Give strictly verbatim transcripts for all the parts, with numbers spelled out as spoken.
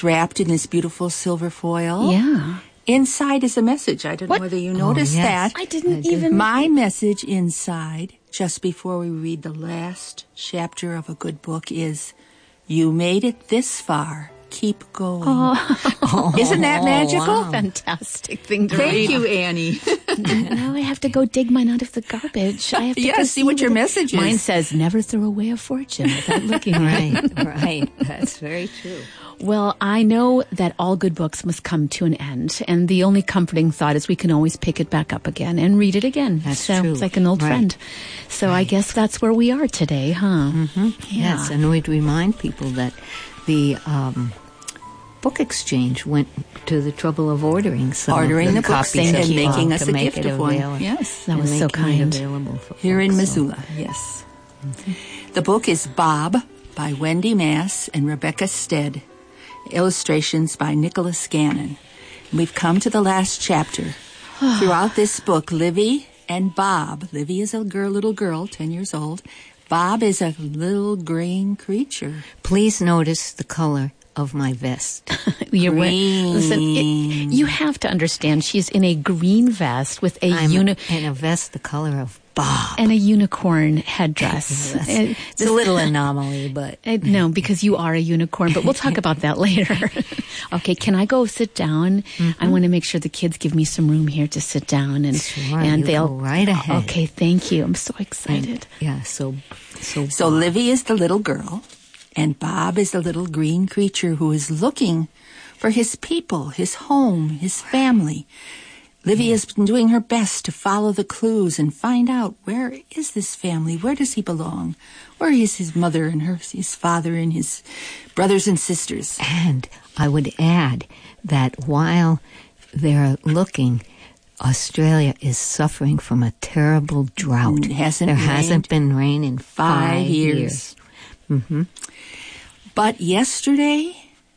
wrapped in this beautiful silver foil. Yeah. Inside is a message. I don't What? know whether you Oh, noticed yes. that. I didn't I did. even... My message inside, just before we read the last chapter of a good book, is, you made it this far. Keep going. Oh. Isn't that magical? wow. Fantastic thing to Thank read. you, Annie. Now I have to go dig mine out of the garbage. I have to Yeah, go see what your it- message is. Mine says, never throw away a fortune without looking at it. Right, right. That's very true. Well, I know that all good books must come to an end, and the only comforting thought is we can always pick it back up again and read it again. That's so true. It's like an old Right. friend. So I guess that's where we are today, huh? Mm-hmm. Yeah. Yes, and we'd remind people that the um, book exchange went to the trouble of ordering some Ordering of the the books copies and of making Bob us to a make gift it of one. available. Yes. That and was so making it kind. available for Here in folks, so- Missoula, yes. The book is Bob by Wendy Mass and Rebecca Stead. Illustrations by Nicholas Gannon. We've come to the last chapter. Throughout this book, Livy and Bob, Livy is a girl, little girl, ten years old. Bob is a little green creature. Please notice the color of my vest. You're right. Green. Listen, it, you have to understand she's in a green vest with a I'm uni- in a vest the color of Bob. and a unicorn headdress. Yes. Uh, It's a little anomaly, but Uh, no, because you are a unicorn, but we'll talk about that later. Okay, can I go sit down? I want to make sure the kids give me some room here to sit down, and Sure, and you they'll go right ahead. Okay, thank you. I'm so excited. yeah, so so So Bob. Livy is the little girl, and Bob is the little green creature who is looking for his people, his home, his family. Livy has been doing her best to follow the clues and find out, where is this family? Where does he belong? Where is his mother and her, his father and his brothers and sisters? And I would add that while they're looking, Australia is suffering from a terrible drought. It hasn't there rained hasn't been rain in five, Five years. Mm-hmm. But yesterday,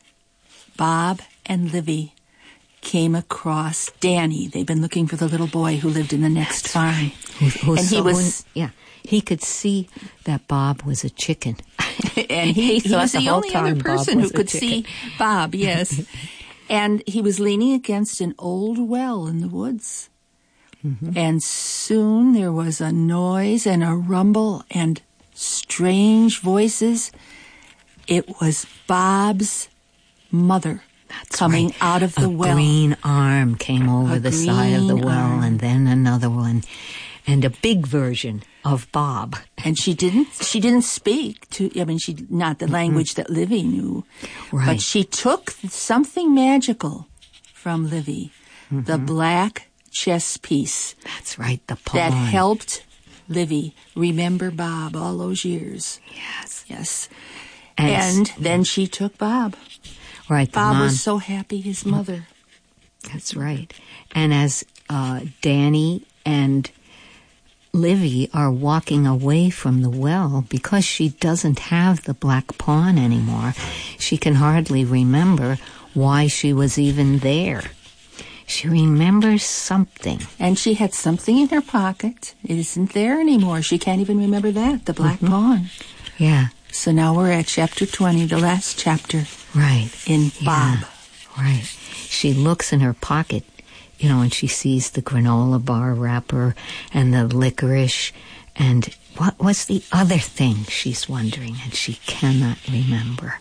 Bob and Livy came across Danny. They've been looking for the little boy who lived in the next farm. Who, who And he saw- was- yeah, he could see that Bob was a chicken. And he, he thought was the the whole only other time Bob person who was a could chicken. see Bob, yes. And he was leaning against an old well in the woods. Mm-hmm. And soon there was a noise and a rumble and strange voices. It was Bob's mother That's coming right. out of the a well. green arm came over A the side of the green well, arm. and then another one, and a big version of Bob. And she didn't she didn't speak to I mean she not the language that Livy knew. Right. But she took something magical from Livy. The black chess piece That's right, the pawn. that helped Livy remember Bob all those years. Yes. Yes. And, And then she took Bob. right, the Bob mom. was so happy his mother. That's right. And as uh, Danny and Livy are walking away from the well, because she doesn't have the black pawn anymore, she can hardly remember why she was even there. She remembers something. And she had something in her pocket. It isn't there anymore. She can't even remember that, the black pawn. Yeah, So now we're at chapter twenty, the last chapter right. in Bob. Yeah, right. She looks in her pocket, you know, and she sees the granola bar wrapper and the licorice. And what was the other thing, she's wondering, and she cannot remember.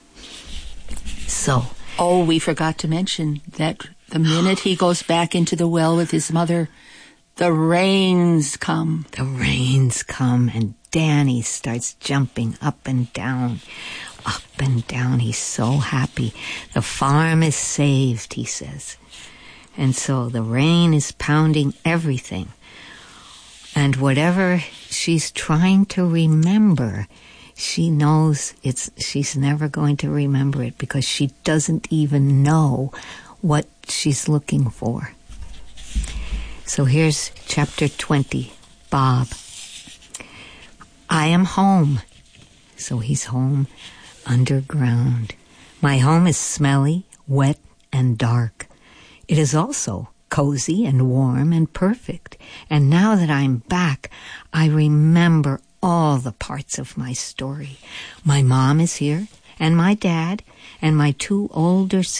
So, Oh, we forgot to mention that the minute he goes back into the well with his mother, the rains come. the rains come, and Danny starts jumping up and down, up and down. He's so happy. The farm is saved, he says. And so the rain is pounding everything. And whatever she's trying to remember, she knows it's she's never going to remember it, because she doesn't even know what she's looking for. So here's chapter twenty, Bob. I am home. So he's home underground. My home is smelly, wet, and dark. It is also cozy and warm and perfect. And now that I'm back, I remember all the parts of my story. My mom is here, and my dad, and my two older sisters.